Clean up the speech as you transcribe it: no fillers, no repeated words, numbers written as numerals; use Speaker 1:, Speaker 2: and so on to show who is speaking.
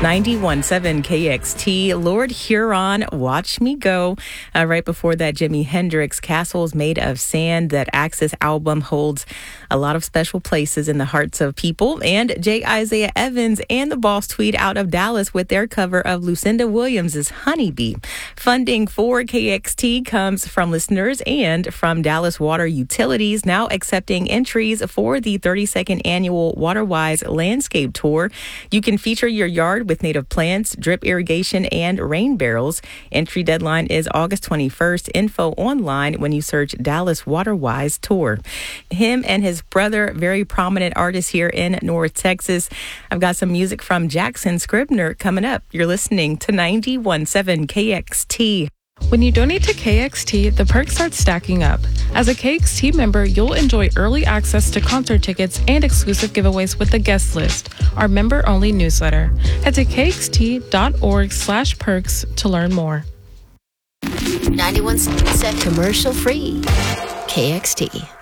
Speaker 1: 91.7 KXT, Lord Huron, Watch Me Go. Right before that, Jimi Hendrix, Castles Made of Sand. That Axis album holds a lot of special places in the hearts of people. And J. Isaiah Evans and the Boss Tweed out of Dallas with their cover of Lucinda Williams' Honeybee. Funding for KXT comes from listeners and from Dallas Water Utilities, now accepting entries for the 32nd annual WaterWise Landscape Tour. You can feature your yard with native plants, drip irrigation, and rain barrels. Entry deadline is August 21st. Info online when you search Dallas WaterWise Tour. Him and his brother, very prominent artists here in North Texas. I've got some music from Jackson Scribner coming up. You're listening to 91.7 KXT.
Speaker 2: When you donate to KXT, the perks start stacking up. As a KXT member, you'll enjoy early access to concert tickets and exclusive giveaways with the guest list, our member-only newsletter. Head to kxt.org/perks to learn more.
Speaker 3: 91.7 commercial free KXT.